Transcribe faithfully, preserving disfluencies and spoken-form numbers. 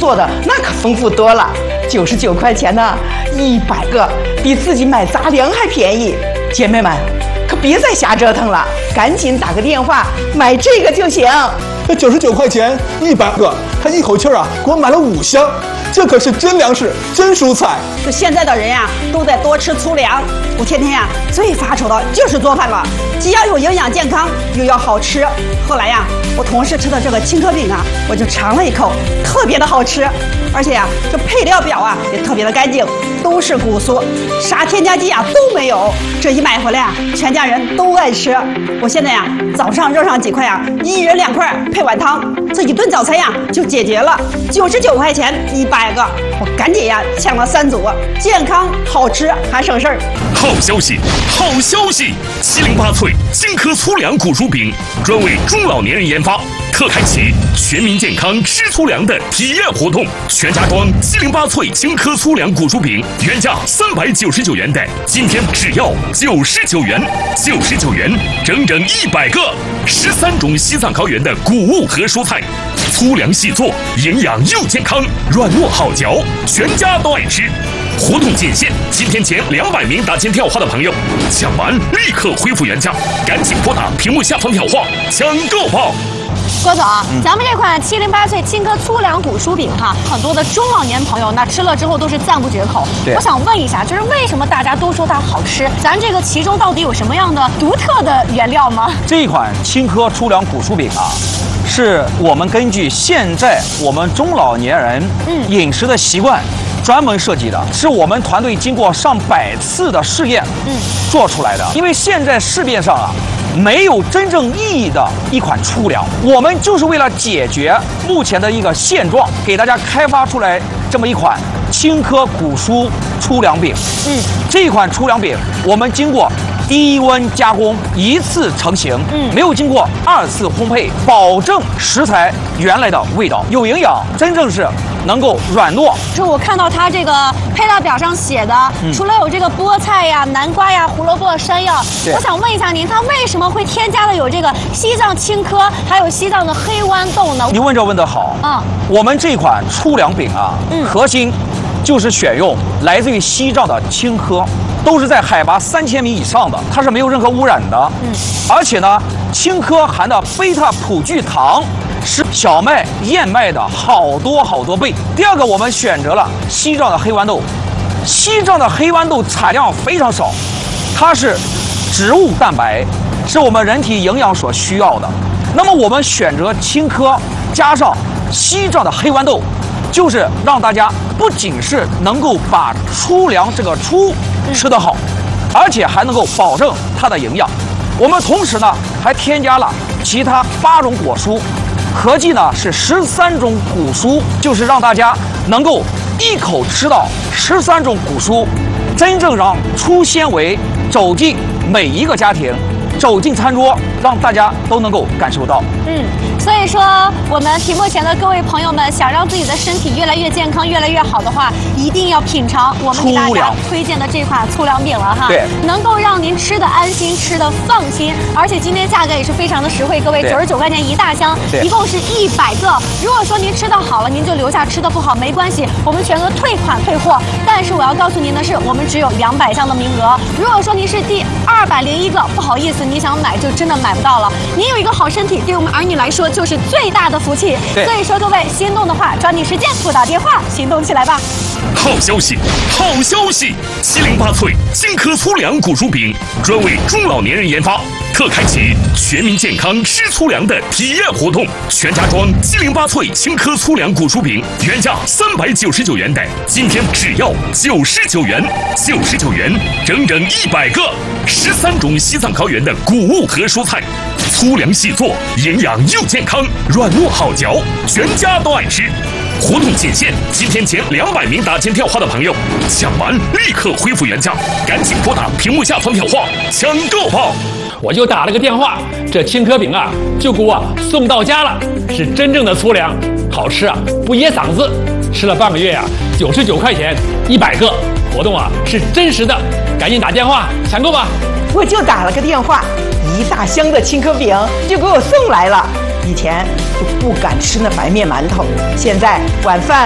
做的那可丰富多了，九十九块钱呢，一百个，比自己买杂粮还便宜。姐妹们，可别再瞎折腾了，赶紧打个电话买这个就行。 这九十九块钱一百个，他一口气啊给我买了五箱，这可是真粮食、真蔬菜。 就现在的人呀，都在多吃粗粮。我天天呀最发愁的就是做饭了，既要有营养健康，又要好吃。后来呀，我同事吃的这个青稞饼啊，我就尝了一口，特别的好吃，而且呀，这配料表啊也特别的干净，都是古酥，啥添加剂啊都没有。这一买回来啊，全家人都爱吃。我现在呀，早上热上几块啊，一人两块配碗汤，这一顿早餐呀就解决了，九十九块钱一百个，我赶紧呀抢了三组，健康好吃还省事儿。 好消息，好消息！七零八脆金科粗粮谷薯饼专为中老年人研发，特开启全民健康吃粗粮的体验活动。全家装七零八脆金科粗粮谷薯饼，原价三百九十九元的，今天只要九十九元，九十九元整整一百个，十三种西藏高原的谷物和蔬菜，粗粮细做，营养又健康，软糯好嚼，全家都爱吃。活动仅限今天前两百名打进电话的朋友，抢完立刻恢复原价，赶紧拨打屏幕下方电话抢购吧。 郭总，嗯、咱们这款七零八脆青稞粗粮谷薯饼哈，很多的中老年朋友那吃了之后都是赞不绝口。我想问一下，就是为什么大家都说它好吃？咱这个其中到底有什么样的独特的原料吗？ 这一款青稞粗粮谷薯饼啊，是我们根据现在我们中老年人饮食的习惯。嗯专门设计的，是我们团队经过上百次的试验，嗯，做出来的。因为现在市面上啊，没有真正意义的一款粗粮，我们就是为了解决目前的一个现状，给大家开发出来这么一款青稞谷薯粗粮饼。嗯，这款粗粮饼我们经过低温加工，一次成型，嗯，没有经过二次烘焙，保证食材原来的味道，有营养，真正是能够软糯。 就我看到它这个配料表上写的，嗯、除了有这个菠菜呀、南瓜呀、胡萝卜、山药，我想问一下您，它为什么会添加的有这个西藏青稞，还有西藏的黑豌豆呢？ 你问这问得好。嗯，我们这款粗粮饼啊，嗯、核心就是选用来自于西藏的青稞。都是在海拔三千米以上的，它是没有任何污染的。嗯，而且呢，青稞含的贝塔葡聚糖是小麦、燕麦的好多好多倍。第二个，我们选择了西藏的黑豌豆，西藏的黑豌豆产量非常少，它是植物蛋白，是我们人体营养所需要的。那么我们选择青稞加上西藏的黑豌豆，就是让大家不仅是能够把粗粮这个粗吃得好，而且还能够保证它的营养。我们同时呢还添加了其他八种果蔬，合计呢是十三种谷蔬，就是让大家能够一口吃到十三种谷蔬，真正让粗纤维走进每一个家庭，走进餐桌，让大家都能够感受到。 嗯，所以说我们屏幕前的各位朋友们，想让自己的身体越来越健康、越来越好的话，一定要品尝我们给大家推荐的这款粗粮饼了哈。对，能够让您吃的安心、吃的放心，而且今天价格也是非常的实惠，各位九十九块钱一大箱，一共是一百个。如果说您吃的好了，您就留下；吃的不好没关系，我们全额退款退货。但是我要告诉您的是，我们只有两百箱的名额。如果说您是第二百零一个，不好意思，你想买就真的买不到了。您有一个好身体，对我们儿女来说就是最大的福气。所以说，各位心动的话，抓紧时间拨打电话，行动起来吧。 好消息，好消息！七零八脆金科粗粮谷薯饼专为中老年人研发，特开启全民健康吃粗粮的体验活动。全家装七零八脆青稞粗粮谷薯饼，原价三百九十九元的，今天只要九十九元，九十九元整整一百个，十三种西藏高原的谷物和蔬菜，粗粮细做，营养又健康，软糯好嚼，全家都爱吃。活动仅限今天前两百名打进电话的朋友，抢完立刻恢复原价，赶紧拨打屏幕下方电话抢购吧！ 我就打了个电话，这青稞饼啊就给我送到家了，是真正的粗粮，好吃啊，不噎嗓子。吃了半个月呀、啊，九十九块钱一百个，活动啊是真实的，赶紧打电话抢购吧！ 我就打了个电话，一大箱的青稞饼就给我送来了。以前就不敢吃那白面馒头，现在晚饭